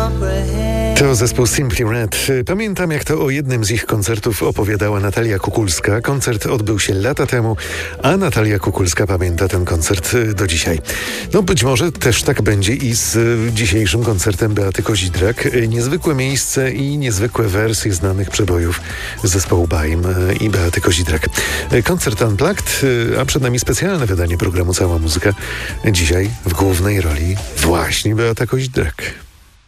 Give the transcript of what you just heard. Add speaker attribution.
Speaker 1: To zespół Simply Red. Pamiętam, jak to o jednym z ich koncertów opowiadała Natalia Kukulska. Koncert odbył się lata temu, a Natalia Kukulska pamięta ten koncert do dzisiaj. No być może też tak będzie i z dzisiejszym koncertem Beaty Kozidrak. Niezwykłe miejsce i niezwykłe wersje znanych przebojów zespołu Baim i Beaty Kozidrak. Koncert Unplugged, a przed nami specjalne wydanie programu Cała Muzyka. Dzisiaj w głównej roli właśnie Beata Kozidrak.